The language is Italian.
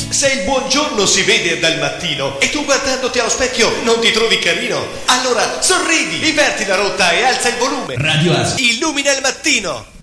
Se il buongiorno si vede dal mattino e tu guardandoti allo specchio non ti trovi carino, allora sorridi, inverti la rotta e alza il volume. Radio As. Illumina il mattino.